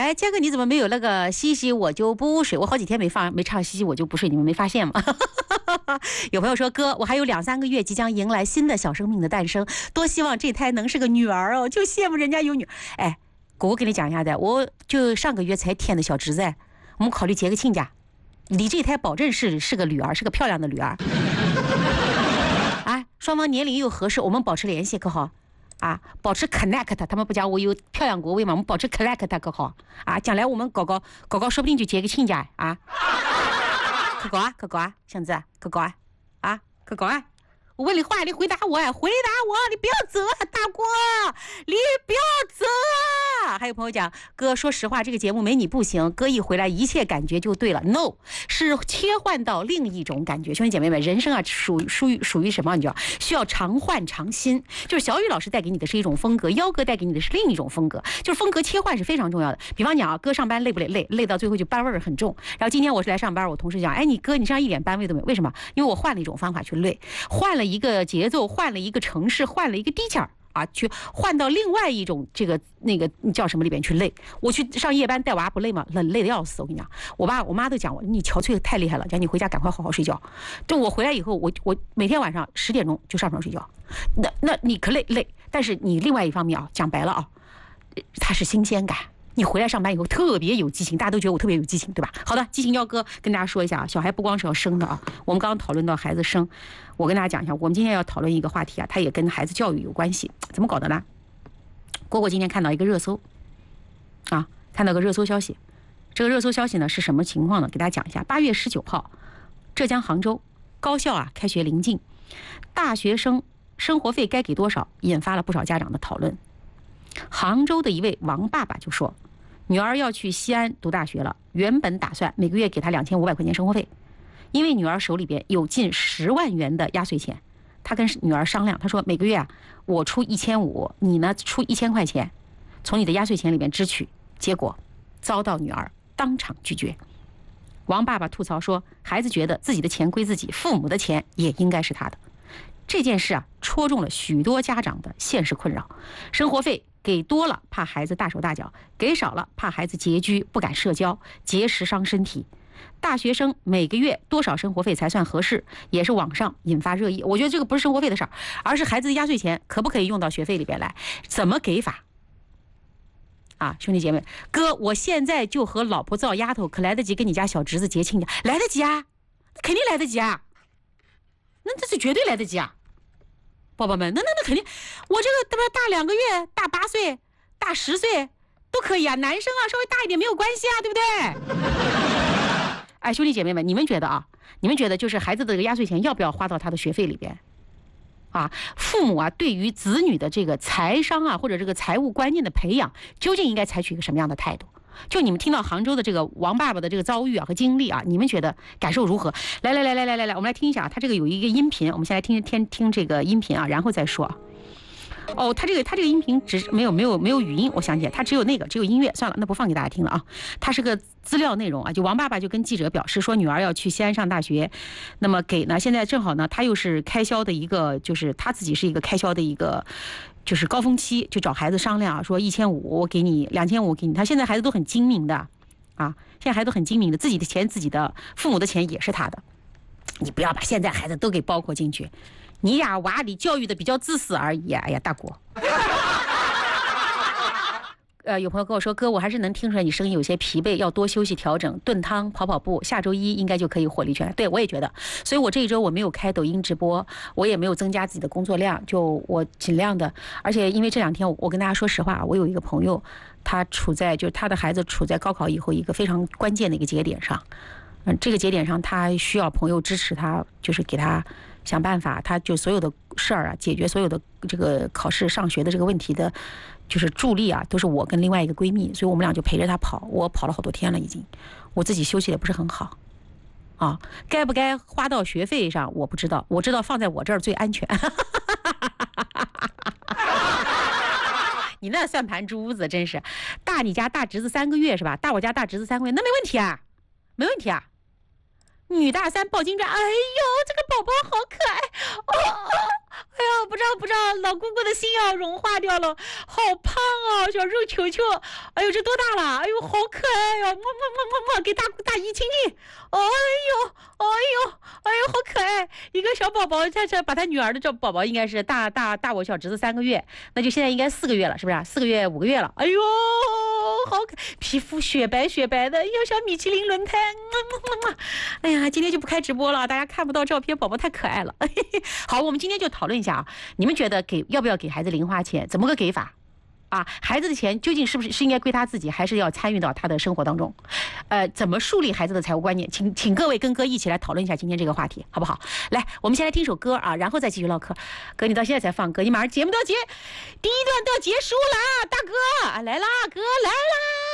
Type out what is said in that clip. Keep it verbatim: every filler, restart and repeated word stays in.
哎，杰哥你怎么没有那个西西我就不睡？我好几天没放没唱西西我就不睡，你们没发现吗？有朋友说哥，我还有两三个月即将迎来新的小生命的诞生，多希望这胎能是个女儿哦，就羡慕人家有女。哎，果果给你讲一下的，我就上个月才添的小侄子，我们考虑结个亲家，你这胎保证是是个女儿，是个漂亮的女儿。啊，双方年龄又合适，我们保持联系可好？啊，保持 connect， 他们不讲我有漂亮国位嘛，我们保持 connect 可好？啊，将来我们搞搞搞搞，说不定就结个亲家啊。可搞啊，可搞啊，祥子，可搞啊，啊，可搞啊！我问你话，你回答我，回答我，你不要走啊，大哥，你不要走啊！还有朋友讲，哥，说实话，这个节目没你不行，哥一回来，一切感觉就对了。No， 是切换到另一种感觉。兄弟姐妹们，人生啊，属属于属于什么？你知道，需要常换常新。就是小雨老师带给你的是一种风格，幺哥带给你的是另一种风格。就是风格切换是非常重要的。比方讲啊，哥上班累不累？累，累到最后就班味儿很重。然后今天我是来上班，我同事讲，哎，你哥你身上一点班味都没有，为什么？因为我换了一种方法去累，换了一个节奏，换了一个城市，换了一个地界儿啊，去换到另外一种这个那个叫什么里边去累。我去上夜班带娃不累吗？累累的要死。我跟你讲，我爸我妈都讲我，你憔悴太厉害了，讲你回家赶快好好睡觉。就我回来以后，我我每天晚上十点钟就上床睡觉。那那你可累累，但是你另外一方面啊，讲白了啊，它是新鲜感。你回来上班以后特别有激情，大家都觉得我特别有激情，对吧？好的，激情幺哥跟大家说一下啊，小孩不光是要生的啊，我们刚刚讨论到孩子生，我跟大家讲一下，我们今天要讨论一个话题啊，它也跟孩子教育有关系，怎么搞的呢？果果今天看到一个热搜啊，看到个热搜消息，这个热搜消息呢是什么情况呢？给大家讲一下，八月十九号，浙江杭州高校啊开学临近，大学生生活费该给多少，引发了不少家长的讨论。杭州的一位王爸爸就说，女儿要去西安读大学了，原本打算每个月给她两千五百块钱生活费，因为女儿手里边有近十万元的压岁钱，他跟女儿商量，他说每个月啊，我出一千五，你呢出一千块钱，从你的压岁钱里面支取，结果遭到女儿当场拒绝。王爸爸吐槽说，孩子觉得自己的钱归自己，父母的钱也应该是他的。这件事啊，戳中了许多家长的现实困扰。生活费给多了怕孩子大手大脚，给少了怕孩子拮据不敢社交，节食伤身体。大学生每个月多少生活费才算合适，也是网上引发热议。我觉得这个不是生活费的事儿，而是孩子的压岁钱可不可以用到学费里边来，怎么给法啊？兄弟姐妹，哥，我现在就和老婆造丫头，可来得及跟你家小侄子结亲家？来得及啊，肯定来得及啊，那这是绝对来得及啊，宝宝们，那那那肯定，我这个他妈大两个月、大八岁、大十岁都可以啊，男生啊稍微大一点没有关系啊，对不对？哎，兄弟姐妹们，你们觉得啊？你们觉得就是孩子的这个压岁钱要不要花到他的学费里边？啊，父母啊，对于子女的这个财商啊，或者这个财务观念的培养，究竟应该采取一个什么样的态度？就你们听到杭州的这个王爸爸的这个遭遇啊和经历啊，你们觉得感受如何？来来来来来来来，我们来听一下啊，他这个有一个音频，我们先来听听听这个音频啊，然后再说。哦，他这个他这个音频只是没有没有没有语音，我想起来，他只有那个只有音乐，算了，那不放给大家听了啊。他是个资料内容啊，就王爸爸就跟记者表示说，女儿要去西安上大学，那么给呢，现在正好呢，他又是开销的一个，就是他自己是一个开销的一个。就是高峰期，就找孩子商量啊，说一千五我给你，两千五给你。他现在孩子都很精明的，啊，现在孩子都很精明的，自己的钱自己的，父母的钱也是他的。你不要把现在孩子都给包括进去，你俩娃里教育的比较自私而已。哎呀，大国。呃，有朋友跟我说，哥，我还是能听出来你声音有些疲惫，要多休息调整，炖汤、跑跑步，下周一应该就可以火力全开。对，我也觉得，所以我这一周我没有开抖音直播，我也没有增加自己的工作量，就我尽量的。而且因为这两天我，我跟大家说实话，我有一个朋友，他处在就是他的孩子处在高考以后一个非常关键的一个节点上，嗯，这个节点上他需要朋友支持他，就是给他想办法，他就所有的事儿啊，解决所有的这个考试上学的这个问题的。就是助力啊，都是我跟另外一个闺蜜，所以我们俩就陪着她跑。我跑了好多天了，已经，我自己休息也不是很好，啊，该不该花到学费上我不知道，我知道放在我这儿最安全。你那算盘珠子真是，大你家大侄子三个月是吧？大我家大侄子三个月，那没问题啊，没问题啊。女大三抱金砖，哎呦，这个宝宝好可爱哦。 哎呀，不知道不知道，老姑姑的心要融化掉了，好胖啊，小肉球球，哎呦，这多大了？哎呦，好可爱呀、啊！么么么么么，给大大姨亲亲。哎呦，哎呦，哎呦，好可爱！一个小宝宝，他这把他女儿的这宝宝应该是大大大我小侄子三个月，那就现在应该四个月了，是不是、啊？四个月五个月了。哎呦，好可，皮肤雪白雪白的，要小米其林轮胎。么么么，哎呀，今天就不开直播了，大家看不到照片，宝宝太可爱了。好，我们今天就讨论一下啊，你们觉得给要不要给孩子零花钱？怎么个给法？啊，孩子的钱究竟是不是是应该归他自己，还是要参与到他的生活当中？呃，怎么树立孩子的财务观念？请请各位跟哥一起来讨论一下今天这个话题，好不好？来，我们先来听首歌啊，然后再继续唠嗑。哥，你到现在才放歌，你马上节目到结，第一段都要结束了，大哥来啦，哥来啦。